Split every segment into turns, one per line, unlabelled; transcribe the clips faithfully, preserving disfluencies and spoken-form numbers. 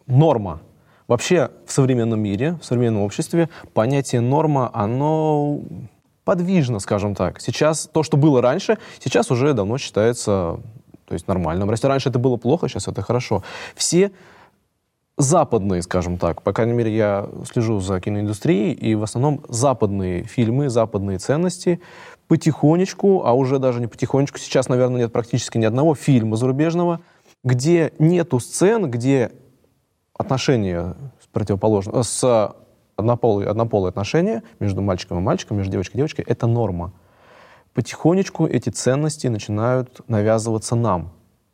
норма. Вообще в современном мире, в современном обществе понятие норма, оно подвижно, скажем так. Сейчас то, что было раньше, сейчас уже давно считается, то есть, нормальным. Если раньше это было плохо, сейчас это хорошо. Все западные, скажем так, по крайней мере, я слежу за киноиндустрией, и в основном западные фильмы, западные ценности потихонечку, а уже даже не потихонечку, сейчас, наверное, нет практически ни одного фильма зарубежного, где нету сцен, где отношения с противоположным, с однополые, однополые отношения между мальчиком и мальчиком, между девочкой и девочкой, это норма. Потихонечку эти ценности начинают навязываться нам.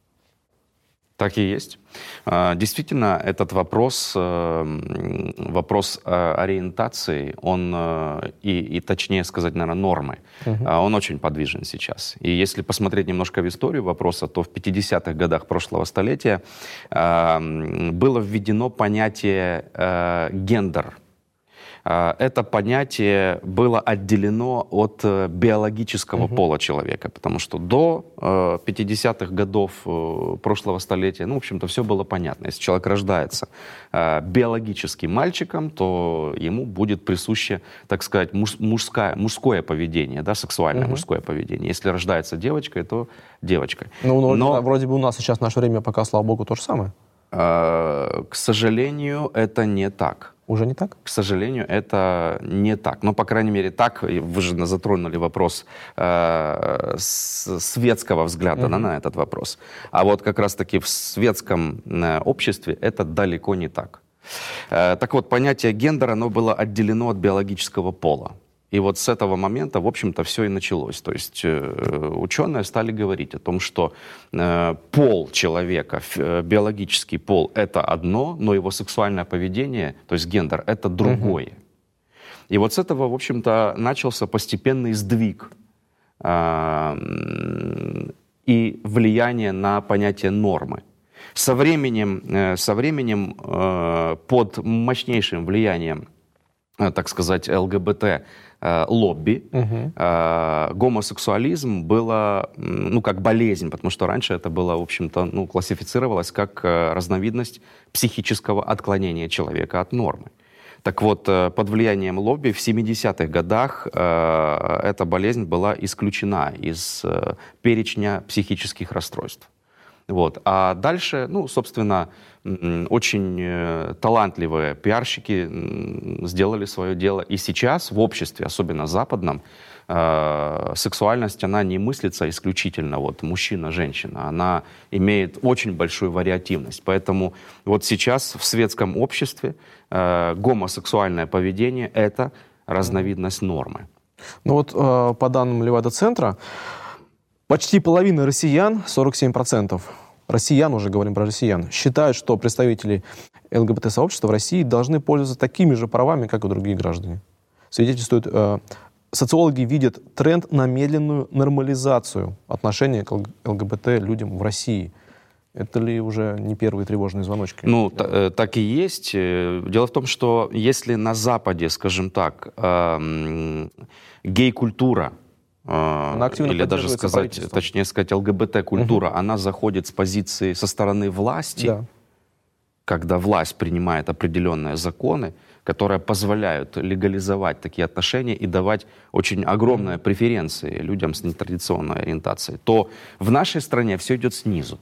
Так и есть. Действительно, этот вопрос, вопрос ориентации, он, и, и точнее сказать, наверное, нормы, угу. он очень подвижен сейчас. И если посмотреть немножко в историю вопроса, то в пятидесятых годах прошлого столетия было введено понятие гендер. Это понятие было отделено от биологического uh-huh. пола человека, потому что до пятидесятых годов прошлого столетия, ну, в общем-то, все было понятно. Если человек рождается биологически мальчиком, то ему будет присуще, так сказать, муж, мужское, мужское поведение, да, сексуальное uh-huh. мужское поведение. Если рождается девочкой, то девочкой.
Ну, Но, Но вроде бы у нас сейчас в наше время пока, слава богу, то же самое.
К сожалению, это не так.
Уже не так?
К сожалению, это не так. Но, по крайней мере, так, вы же затронули вопрос э, светского взгляда mm-hmm. на этот вопрос. А вот как раз-таки в светском э, обществе это далеко не так. Э, так вот, понятие гендера, оно было отделено от биологического пола. И вот с этого момента, в общем-то, все и началось. То есть э, ученые стали говорить о том, что э, пол человека, э, биологический пол — это одно, но его сексуальное поведение, то есть гендер, это другое. Угу. И вот с этого, в общем-то, начался постепенный сдвиг э, и влияние на понятие нормы. Со временем, э, со временем э, под мощнейшим влиянием, э, так сказать, ЛГБТ, лобби, uh-huh. э, гомосексуализм было, ну, как болезнь, потому что раньше это было, в общем-то, ну, классифицировалось как э, разновидность психического отклонения человека от нормы. Так вот, э, под влиянием лобби в семидесятых годах э, эта болезнь была исключена из э, перечня психических расстройств. Вот. А дальше, ну, собственно, очень э, талантливые пиарщики э, сделали свое дело. И сейчас в обществе, особенно западном, э, сексуальность, она не мыслится исключительно вот мужчина-женщина. Она имеет очень большую вариативность. Поэтому вот сейчас в светском обществе э, гомосексуальное поведение — это разновидность нормы.
Ну вот э, по данным Левада-центра, почти половина россиян, сорок семь процентов, россиян, уже говорим про россиян, считают, что представители ЛГБТ-сообщества в России должны пользоваться такими же правами, как и другие граждане. Свидетельствует, э, социологи видят тренд на медленную нормализацию отношения к ЛГБТ-людям в России. Это ли уже не первые тревожные звоночки?
Ну, т- так и есть. Дело в том, что если на Западе, скажем так, э, гей-культура, или даже сказать, точнее сказать, ЛГБТ-культура, угу. она заходит с позиции со стороны власти, да. когда власть принимает определенные законы, которые позволяют легализовать такие отношения и давать очень огромные преференции людям с нетрадиционной ориентацией, то в нашей стране все идет снизу.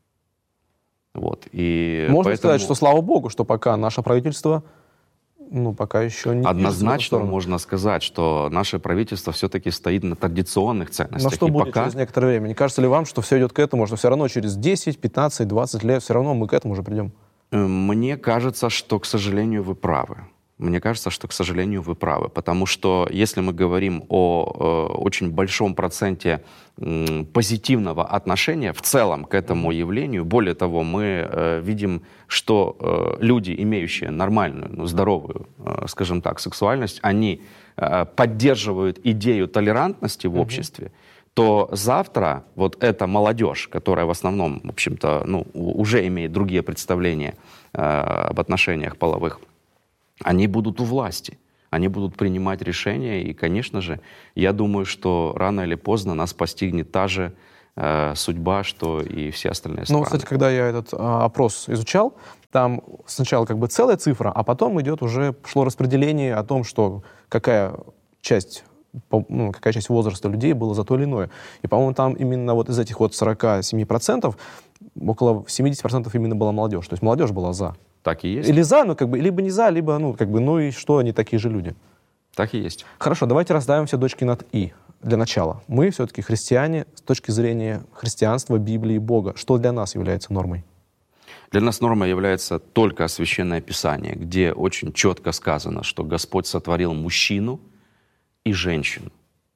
Вот. И
можно
поэтому...
сказать, что слава богу, что пока наше правительство... Ну, пока еще не...
Однозначно можно сказать, что наше правительство все-таки стоит на традиционных ценностях.
Но что
и
будет
пока...
через некоторое время? Не кажется ли вам, что все идет к этому, что все равно через десять, пятнадцать, двадцать лет все равно мы к этому уже придем?
Мне кажется, что, к сожалению, вы правы. Мне кажется, что, к сожалению, вы правы. Потому что если мы говорим о э, очень большом проценте э, позитивного отношения в целом к этому явлению, более того, мы э, видим, что э, люди, имеющие нормальную, ну, здоровую, э, скажем так, сексуальность, они э, поддерживают идею толерантности в обществе, mm-hmm. то завтра вот эта молодежь, которая в основном, в общем-то, ну, уже имеет другие представления э, об отношениях половых, они будут у власти, они будут принимать решения, и, конечно же, я думаю, что рано или поздно нас постигнет та же э, судьба, что и все остальные страны.
Ну, кстати, когда я этот а, опрос изучал, там сначала как бы целая цифра, а потом идет уже, шло распределение о том, что какая часть, по- ну, какая часть возраста людей была за то или иное. И, по-моему, там именно вот из этих вот сорока семи процентов около семьдесят процентов именно была молодежь. То есть молодежь была за.
Так и есть.
Или за, ну, как бы, либо не за, либо, ну, как бы, ну и что, они такие же люди.
Так и есть.
Хорошо, давайте расставим все точки над «и» для начала. Мы все-таки христиане с точки зрения христианства, Библии, Бога. Что для нас является нормой?
Для нас нормой является только Священное Писание, где очень четко сказано, что Господь сотворил мужчину и женщину.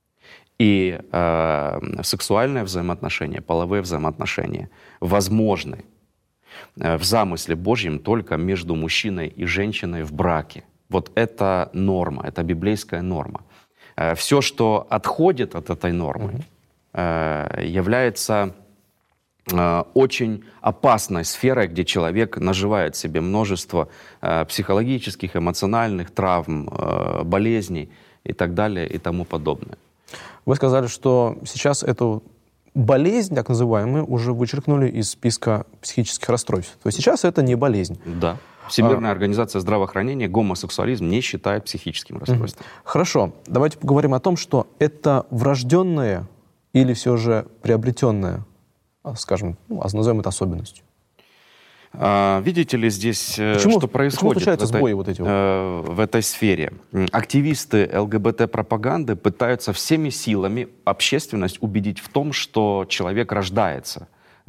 И э, сексуальные взаимоотношения, половые взаимоотношения возможны э, в замысле Божьем только между мужчиной и женщиной в браке. Вот это норма, это библейская норма. Э, все, что отходит от этой нормы, э, является э, очень опасной сферой, где человек наживает себе множество э, психологических, эмоциональных травм, э, болезней и так далее и тому подобное.
Вы сказали, что сейчас эту болезнь, так называемую, уже вычеркнули из списка психических расстройств. То есть сейчас это не болезнь.
Да. Всемирная а... организация здравоохранения гомосексуализм не считает психическим расстройством.
Хорошо. Давайте поговорим о том, что это врожденное или все же приобретенное, скажем, ну, назовем это особенностью.
А, видите ли здесь,
почему,
что происходит в этой,
сбои вот эти вот?
э, в этой сфере? Активисты ЛГБТ-пропаганды пытаются всеми силами общественность убедить в том, что человек рождается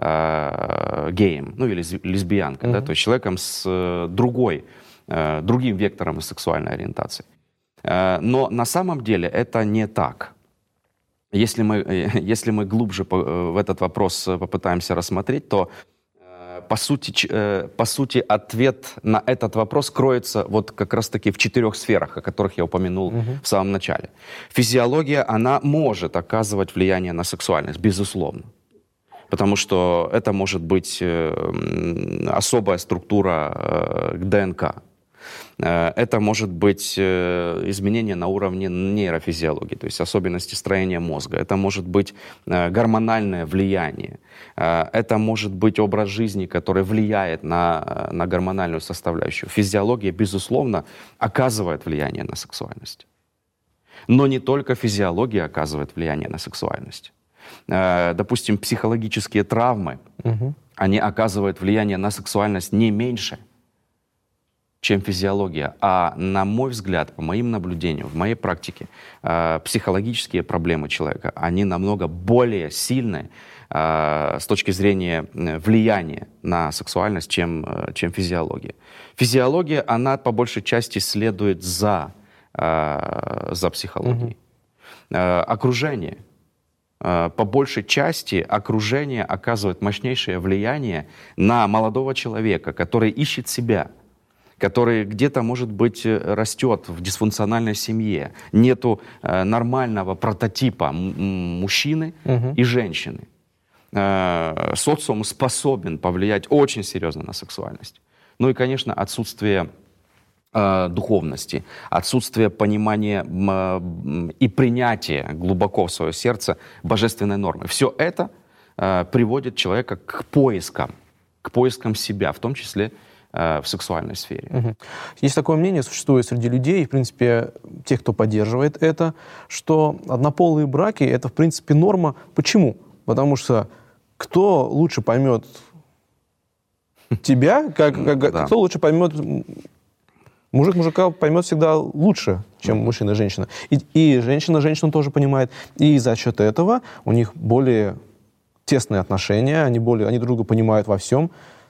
э, геем, ну или лесбиянкой,
угу.
да, то есть человеком с э, другой, э, другим вектором сексуальной ориентации. Э, но на самом деле это не так. Если мы, если мы глубже по, в этот вопрос попытаемся рассмотреть, то По сути, по сути, ответ на этот вопрос кроется вот как раз-таки в четырех сферах, о которых я упомянул uh-huh. в самом начале. Физиология, она может оказывать влияние на сексуальность, безусловно. Потому что это может быть особая структура ДНК. Это может быть изменение на уровне нейрофизиологии, то есть особенности строения мозга. Это может быть гормональное влияние. Это может быть образ жизни, который влияет на, на гормональную составляющую. Физиология, безусловно, оказывает влияние на сексуальность. Но не только физиология оказывает влияние на сексуальность. Допустим, психологические травмы, угу. они оказывают влияние на сексуальность не меньше, чем физиология. А на мой взгляд, по моим наблюдениям, в моей практике, э, психологические проблемы человека, они намного более сильны э, с точки зрения влияния на сексуальность, чем, э, чем физиология. Физиология, она по большей части следует за, э, за психологией. Mm-hmm. Э, окружение. Э, по большей части окружение оказывает мощнейшее влияние на молодого человека, который ищет себя, который где-то, может быть, растет в дисфункциональной семье. Нету э, нормального прототипа м- мужчины угу. и женщины. Э, социум способен повлиять очень серьезно на сексуальность. Ну и, конечно, отсутствие э, духовности, отсутствие понимания м- и принятия глубоко в свое сердце божественной нормы. Все это э, приводит человека к поискам, к поискам себя, в том числе в сексуальной сфере.
Угу. Есть такое мнение, существует среди людей, в принципе, тех, кто поддерживает это, что однополые браки — это, в принципе, норма. Почему? Потому что кто лучше поймет тебя, как, как, да. кто лучше поймет... Мужик мужика поймет всегда лучше, чем мужчина и женщина. И, и женщина женщину тоже понимает. И за счет этого у них более тесные отношения, они, более, они друг друга понимают во всем.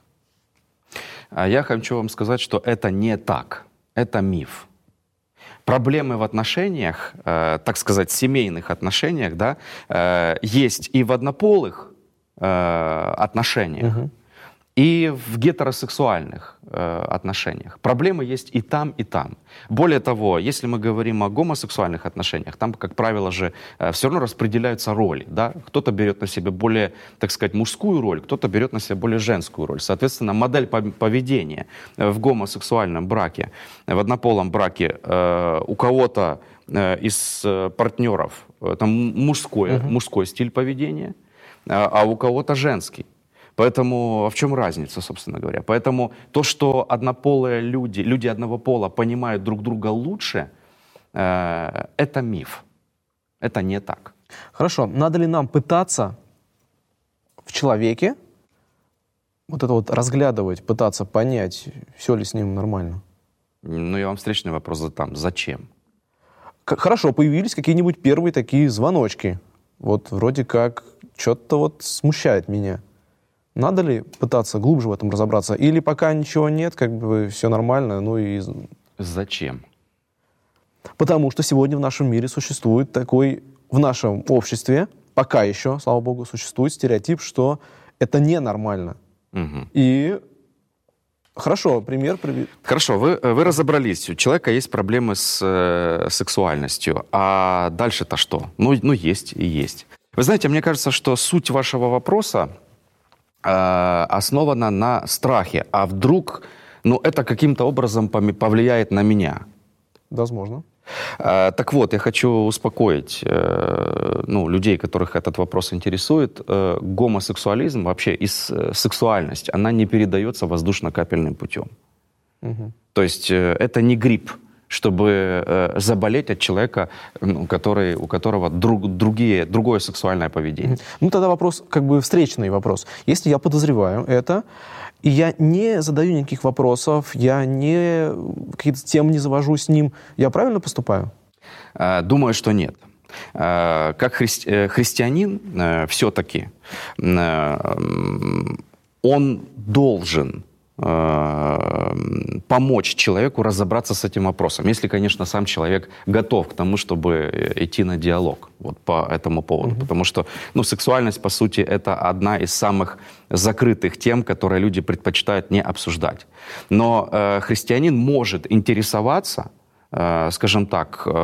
Я хочу вам сказать, что это не так. Это миф. Проблемы в отношениях, э, так сказать, семейных отношениях, да, э, есть и в однополых э, отношениях, угу. и в гетеросексуальных э, отношениях. Проблемы есть и там, и там. Более того, если мы говорим о гомосексуальных отношениях, там, как правило же, э, все равно распределяются роли. Да? Кто-то берет на себя более, так сказать, мужскую роль, кто-то берет на себя более женскую роль. Соответственно, модель поведения в гомосексуальном браке, в однополом браке э, у кого-то э, из партнеров э, там мужское, uh-huh. мужской стиль поведения, а, а у кого-то женский. Поэтому а в чем разница, собственно говоря? Поэтому то, что однополые люди, люди одного пола понимают друг друга лучше, э, это миф. Это не так.
Хорошо. Надо ли нам пытаться в человеке вот это вот разглядывать, пытаться понять, все ли с ним нормально?
Ну, я вам встречный вопрос задам. Зачем?
К- Хорошо, появились какие-нибудь первые такие звоночки. Вот вроде как что-то вот смущает меня. Надо ли пытаться глубже в этом разобраться? Или пока ничего нет, как бы все нормально, ну и...
Зачем?
Потому что сегодня в нашем мире существует такой, в нашем обществе, пока еще, слава богу, существует стереотип, что это ненормально.
Угу.
И хорошо, пример... приви-
Хорошо, вы, вы разобрались. У человека есть проблемы с э, сексуальностью. А дальше-то что? Ну, ну, есть и есть. Вы знаете, мне кажется, что суть вашего вопроса э, основана на страхе. А вдруг ну, это каким-то образом поми- повлияет на меня?
Возможно.
Э, так вот, я хочу успокоить э, ну, людей, которых этот вопрос интересует. Э, гомосексуализм, вообще и с- э, сексуальность, она не передается воздушно-капельным путем.
Мгм.
То есть э, это не грипп, чтобы э, заболеть от человека, ну, который, у которого друг, другие, другое сексуальное поведение.
Ну, тогда вопрос, как бы встречный вопрос. Если я подозреваю это, и я не задаю никаких вопросов, я не какие-то темы не завожу с ним, я правильно поступаю?
Э, Думаю, что нет. Э, Как христи- э, христианин э, все-таки э, м, он должен э, помочь человеку разобраться с этим вопросом, если, конечно, сам человек готов к тому, чтобы э, идти на диалог вот по этому поводу. Потому что ну, сексуальность, по сути, это одна из самых закрытых тем, которые люди предпочитают не обсуждать. Но э, христианин может интересоваться, э, скажем так, э,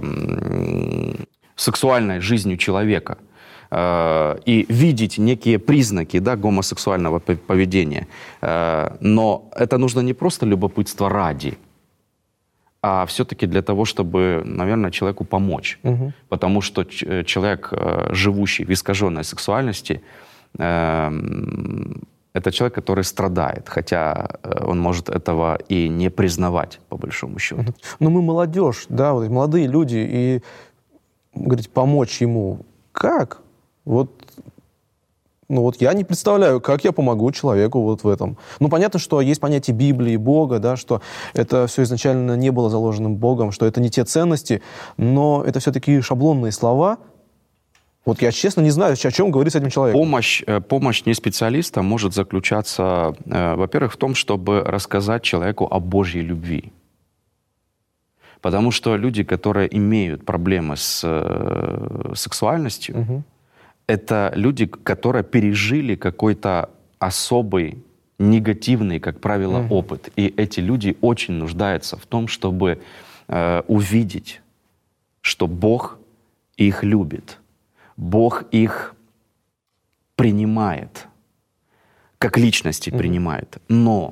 м, сексуальной жизнью человека э, и видеть некие признаки, да, гомосексуального пов- поведения. Э, но это нужно не просто любопытство ради, а все-таки для того, чтобы, наверное, человеку помочь.
Мгм.
Потому что ч- человек, э, живущий в искаженной сексуальности, э, м, это человек, который страдает, хотя э, он может этого и не признавать, по большому счету.
Но мы молодежь, да, вот молодые люди, и говорить, помочь ему. Как? Вот, ну вот я не представляю, как я помогу человеку вот в этом. Ну, понятно, что есть понятие Библии, Бога, да, что это все изначально не было заложенным Богом, что это не те ценности, но это все такие шаблонные слова. Вот я, честно, не знаю, о чем говорить с этим человеком.
Помощь, э, помощь не специалиста может заключаться, э, во-первых, в том, чтобы рассказать человеку о Божьей любви. Потому что люди, которые имеют проблемы с э, сексуальностью,
Мгм.
это люди, которые пережили какой-то особый, негативный, как правило,
Мгм.
опыт. И эти люди очень нуждаются в том, чтобы э, увидеть, что Бог их любит, Бог их принимает, как личности
Мгм.
принимает. Но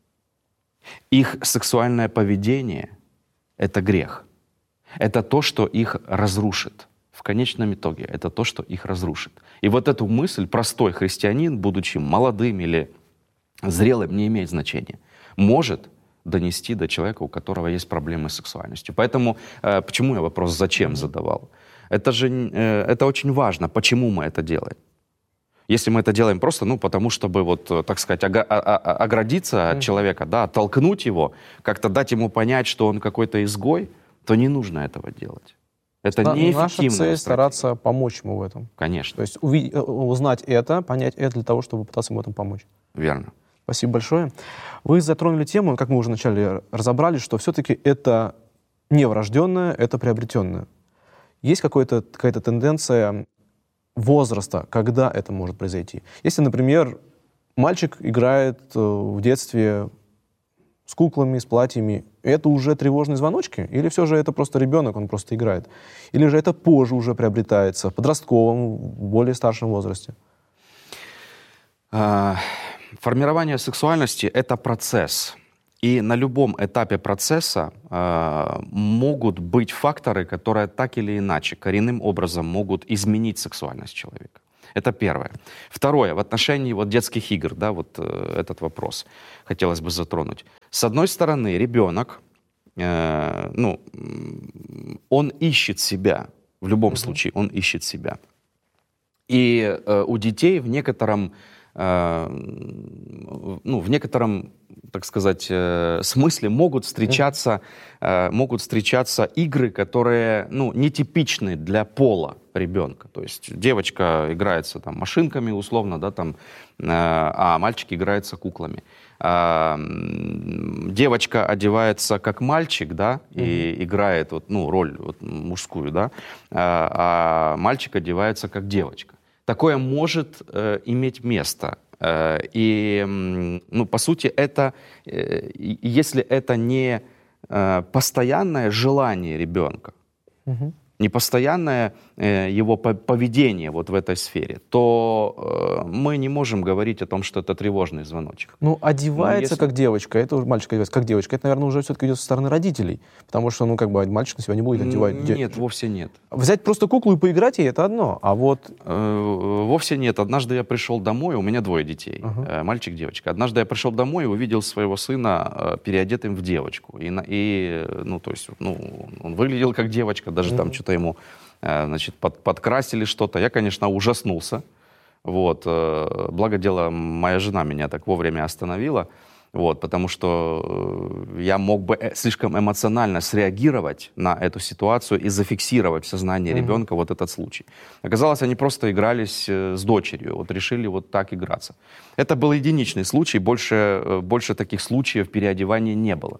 их сексуальное поведение — это грех. Это то, что их разрушит. В конечном итоге это то, что их разрушит. И вот эту мысль простой христианин, будучи молодым или зрелым, не имеет значения, может донести до человека, у которого есть проблемы с сексуальностью. Поэтому э, почему я вопрос «зачем» задавал? Это же э, это очень важно, почему мы это делаем. Если мы это делаем просто, ну, потому чтобы, вот, э, так сказать, ога- а- а- оградиться от
Мгм.
человека, да, оттолкнуть его, как-то дать ему понять, что он какой-то изгой, то не нужно этого делать. Это
На-
неэффективная
Наша цель
стратегия.
стараться помочь ему в этом.
Конечно,
То есть уви- э, узнать это, понять это для того, чтобы пытаться ему в этом помочь.
верно.
Спасибо большое. Вы затронули тему, как мы уже вначале разобрали, что все-таки это не врожденное, это приобретенное. Есть какой-то, какая-то тенденция возраста, когда это может произойти? Если, например, мальчик играет э, в детстве с куклами, с платьями, это уже тревожные звоночки? Или все же это просто ребенок, он просто играет? Или же это позже уже приобретается, в подростковом, в более старшем возрасте?
А, Формирование сексуальности — это процесс. И на любом этапе процесса а, могут быть факторы, которые так или иначе, коренным образом могут изменить сексуальность человека. Это первое. Второе, в отношении вот детских игр, да, вот э, этот вопрос хотелось бы затронуть. С одной стороны, ребенок, э, ну, он ищет себя, в любом mm-hmm. случае он ищет себя. И э, у детей в некотором, э, ну, в некотором, так сказать, э, смысле могут встречаться, э, могут встречаться игры, которые, ну, нетипичны для пола ребенка. То есть девочка играется там машинками условно, да, там, э, а мальчик играется куклами. Э, девочка одевается как мальчик, да, и mm-hmm. играет вот, ну, роль вот, мужскую, да, э, а мальчик одевается как девочка. Такое может э, иметь место. Э, и, ну, по сути, это, э, если это не э, постоянное желание ребенка, mm-hmm. не постоянное э, его поведение вот в этой сфере, то э, мы не можем говорить о том, что это тревожный звоночек.
Ну, одевается
если...
как девочка, это уже мальчик одевается как девочка, это, наверное, уже все-таки идет со стороны родителей, потому что, ну, как бы мальчик на себя не будет одевать.
Нет, вовсе нет.
Взять просто куклу и поиграть ей — это одно, а вот...
Э, вовсе нет. Однажды я пришел домой, у меня двое детей, uh-huh. э, мальчик, девочка. Однажды я пришел домой и увидел своего сына э, переодетым в девочку. И, и, ну, то есть, ну, он выглядел как девочка, даже uh-huh. там что-то ему, э, значит, под, подкрасили что-то. Я, конечно, ужаснулся. Вот. Э, благо дело, моя жена меня так вовремя остановила. Вот, потому что я мог бы слишком эмоционально среагировать на эту ситуацию и зафиксировать в сознании mm-hmm. ребенка вот этот случай. Оказалось, они просто игрались с дочерью, вот решили вот так играться. Это был единичный случай, больше, больше таких случаев переодевания не было.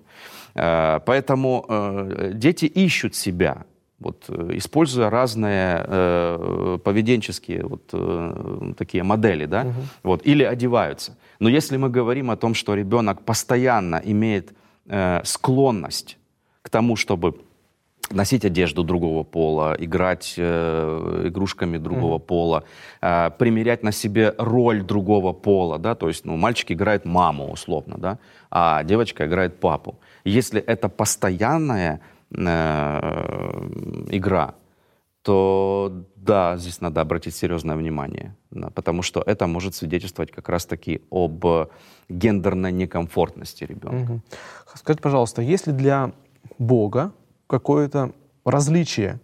Поэтому дети ищут себя. Вот, используя разные э, поведенческие вот, э, такие модели, да, uh-huh. вот, или одеваются. Но если мы говорим о том, что ребенок постоянно имеет э, склонность к тому, чтобы носить одежду другого пола, играть э, игрушками другого uh-huh. пола, э, примерять на себе роль другого пола, да, то есть, ну, мальчик играет маму условно, да, а девочка играет папу. Если это постоянная игра, то да, здесь надо обратить серьезное внимание, да, потому что это может свидетельствовать как раз-таки об гендерной некомфортности ребенка.
Угу. Скажите, пожалуйста, есть ли для Бога какое-то различие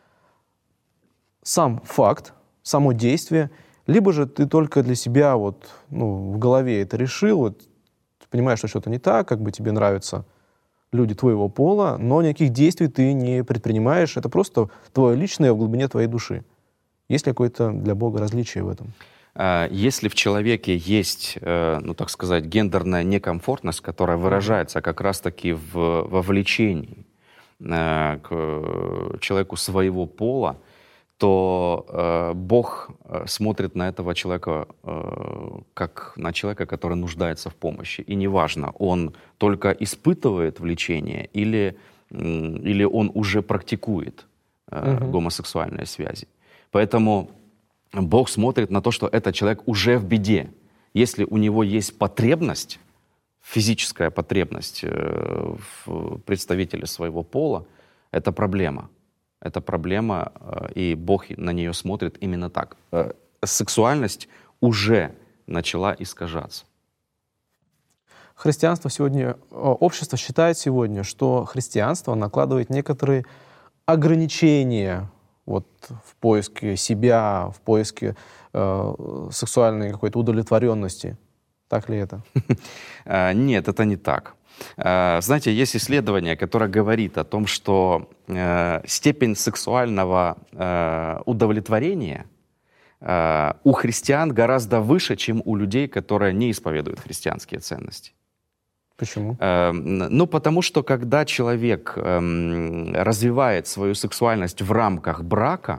сам факт, само действие, либо же ты только для себя вот, ну, в голове это решил, вот, ты понимаешь, что что-то не так, как бы тебе нравится люди твоего пола, но никаких действий ты не предпринимаешь. Это просто твое личное в глубине твоей души. Есть ли какое-то для Бога различие в этом?
Если в человеке есть, ну, так сказать, гендерная некомфортность, которая выражается как раз-таки в вовлечении к человеку своего пола, то э, Бог смотрит на этого человека э, как на человека, который нуждается в помощи. И неважно, он только испытывает влечение или, э, или он уже практикует э, угу. гомосексуальные связи. Поэтому Бог смотрит на то, что этот человек уже в беде. Если у него есть потребность, физическая потребность э, в представителе своего пола, это проблема. Это проблема, и Бог на нее смотрит именно так. Сексуальность уже начала искажаться.
Христианство сегодня, общество считает сегодня, что христианство накладывает некоторые ограничения вот, в поиске себя, в поиске э, сексуальной какой-то удовлетворенности. Так ли это?
Нет, это не так. Знаете, есть исследование, которое говорит о том, что э, степень сексуального э, удовлетворения э, у христиан гораздо выше, чем у людей, которые не исповедуют христианские ценности.
Почему?
Э, ну, потому что когда человек э, развивает свою сексуальность в рамках брака,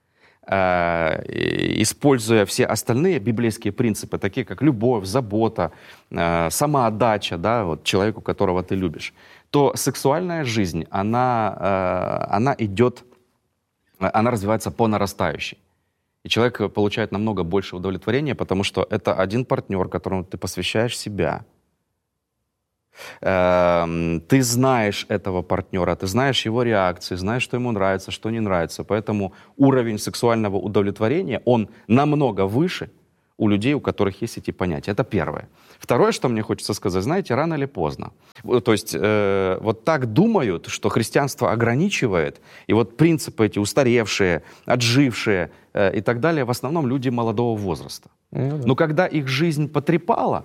используя все остальные библейские принципы, такие как любовь, забота, самоотдача, да, вот человеку, которого ты любишь, то сексуальная жизнь, она, она идет, она развивается по нарастающей. И человек получает намного больше удовлетворения, потому что это один партнер, которому ты посвящаешь себя. Э, ты знаешь этого партнера, ты знаешь его реакции, знаешь, что ему нравится, что не нравится. Поэтому уровень сексуального удовлетворения, он намного выше у людей, у которых есть эти понятия. Это первое. Второе, что мне хочется сказать, знаете, рано или поздно. То есть э, вот так думают, что христианство ограничивает, и вот принципы эти устаревшие, отжившие э, и так далее, в основном люди молодого возраста. Ну, да. Но когда их жизнь потрепала,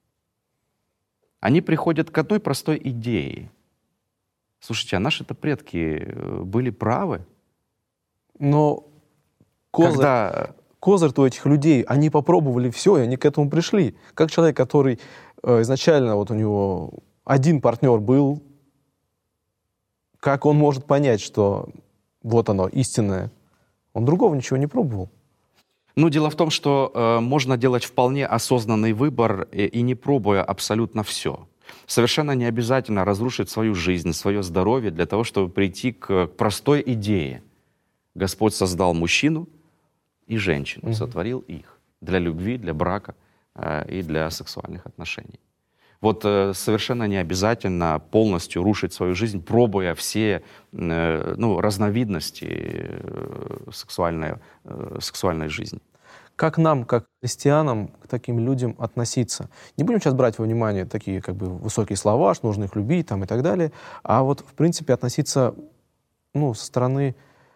они приходят к одной простой идее. Слушайте, а наши-то предки были правы?
Но козырь,
когда...
козырь у этих людей, они попробовали все, и они к этому пришли. Как человек, который э, изначально, вот у него один партнер был, как он может понять, что вот оно, истинное? Он другого ничего не пробовал.
Ну, дело в том, что э, можно делать вполне осознанный выбор и, и не пробуя абсолютно все. Совершенно не обязательно разрушить свою жизнь, свое здоровье для того, чтобы прийти к, к простой идее. Господь создал мужчину и женщину, mm-hmm. сотворил их для любви, для брака э, и для сексуальных отношений. Вот э, совершенно не обязательно полностью рушить свою жизнь, пробуя все э, ну, разновидности э, сексуальной, э, сексуальной жизни.
Как нам, как христианам, к таким людям относиться? Не будем сейчас брать во внимание такие как бы высокие слова, что нужно их любить там, и так далее, а вот в принципе относиться ну, со стороны,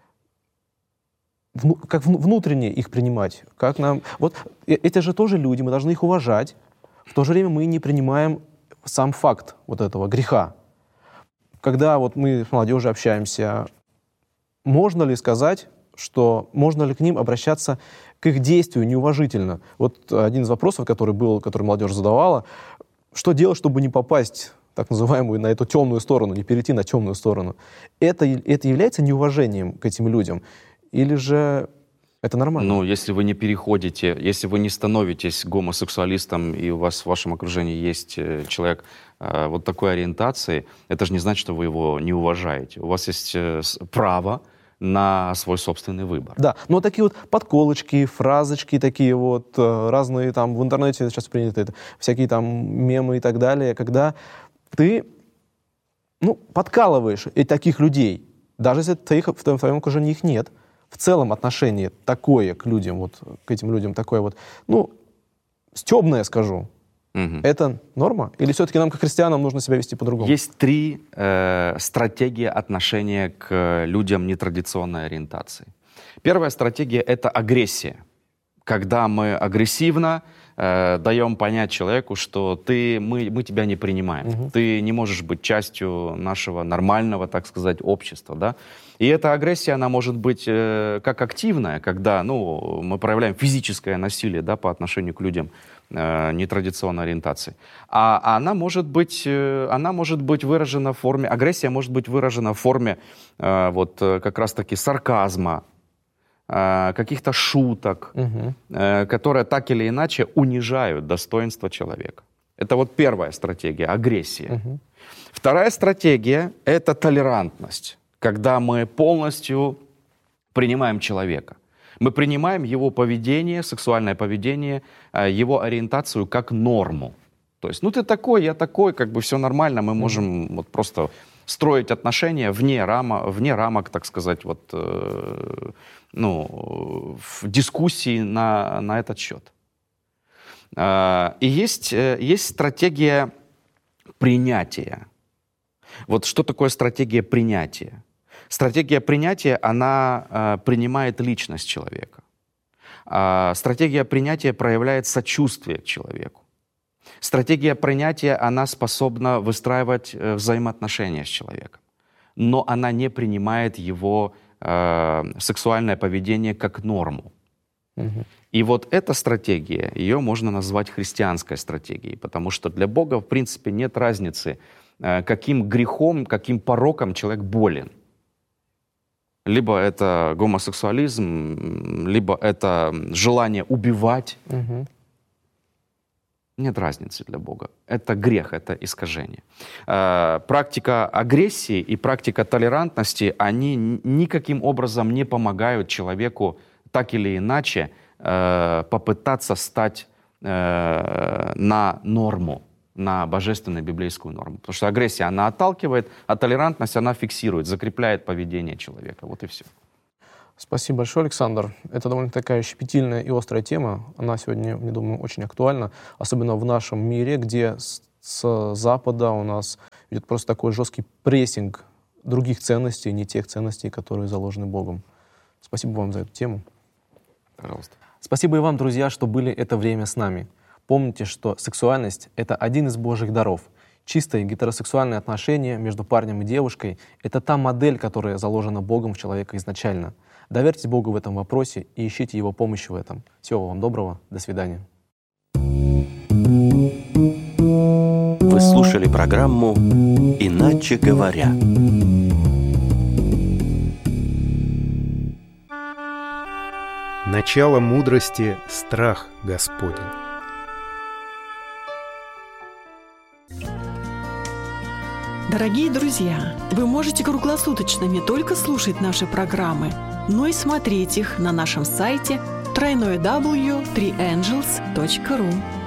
вну, как внутренне их принимать. Как нам... Вот это же тоже люди, мы должны их уважать. В то же время мы не принимаем сам факт вот этого греха. Когда вот мы с молодежью общаемся, можно ли сказать, что можно ли к ним обращаться к их действию неуважительно? Вот один из вопросов, который был, который молодежь задавала, что делать, чтобы не попасть, так называемую, на эту темную сторону, не перейти на темную сторону? Это, это является неуважением к этим людям? Или же это нормально?
Ну, если вы не переходите, если вы не становитесь гомосексуалистом, и у вас в вашем окружении есть человек э, вот такой ориентации, это же не значит, что вы его не уважаете. У вас есть э, право на свой собственный выбор.
Да, но такие вот подколочки, фразочки такие вот, э, разные там в интернете сейчас принято это, всякие там мемы и так далее, когда ты, ну, подкалываешь и таких людей, даже если твоих, в твоем, в твоем окружении их нет, в целом отношение такое к людям, вот к этим людям такое вот, ну, стёбное, скажу, угу. Это норма? Или все-таки нам, как христианам, нужно себя вести по-другому?
Есть три э, стратегии отношения к людям нетрадиционной ориентации. Первая стратегия — это агрессия. Когда мы агрессивно э, даем понять человеку, что ты, мы, мы тебя не принимаем. Угу. Ты не можешь быть частью нашего нормального, так сказать, общества. Да? И эта агрессия, она может быть э, как активная, когда ну, мы проявляем физическое насилие да, по отношению к людям э, нетрадиционной ориентации. А, а она, может быть, э, она может быть выражена в форме, агрессия может быть выражена в форме э, вот, как раз-таки сарказма, э, каких-то шуток, угу. э, которые так или иначе унижают достоинство человека. Это вот первая стратегия — агрессия. Угу. Вторая стратегия — это толерантность. Когда мы полностью принимаем человека. Мы принимаем его поведение, сексуальное поведение, его ориентацию как норму. То есть, ну ты такой, я такой, как бы все нормально, мы можем mm-hmm. вот просто строить отношения вне, рама, вне рамок, так сказать, вот, э, ну, в дискуссии на, на этот счет. Э, и есть, есть стратегия принятия. Вот что такое стратегия принятия? Стратегия принятия, она э, принимает личность человека. А стратегия принятия проявляет сочувствие к человеку. Стратегия принятия, она способна выстраивать э, взаимоотношения с человеком. Но она не принимает его э, сексуальное поведение как норму. Угу. И вот эта стратегия, ее можно назвать христианской стратегией, потому что для Бога, в принципе, нет разницы, э, каким грехом, каким пороком человек болен. Либо это гомосексуализм, либо это желание убивать. Угу. Нет разницы для Бога. Это грех, это искажение. Э, практика агрессии и практика толерантности, они никаким образом не помогают человеку так или иначе э, попытаться стать э, на норму. на божественную библейскую норму. Потому что агрессия, она отталкивает, а толерантность, она фиксирует, закрепляет поведение человека. Вот и все.
Спасибо большое, Александр. Это довольно такая щепетильная и острая тема. Она сегодня, я думаю, очень актуальна, особенно в нашем мире, где с, с Запада у нас идет просто такой жесткий прессинг других ценностей, не тех ценностей, которые заложены Богом. Спасибо вам за эту тему.
Пожалуйста.
Спасибо и вам, друзья, что были это время с нами. Помните, что сексуальность — это один из Божьих даров. Чистые гетеросексуальные отношения между парнем и девушкой — это та модель, которая заложена Богом в человека изначально. Доверьтесь Богу в этом вопросе и ищите Его помощи в этом. Всего вам доброго. До свидания.
Вы слушали программу «Иначе говоря».
Начало мудрости — страх Господень.
Дорогие друзья, вы можете круглосуточно не только слушать наши программы, но и смотреть их на нашем сайте дабл ю дабл ю дабл ю точка три энджелс точка ру.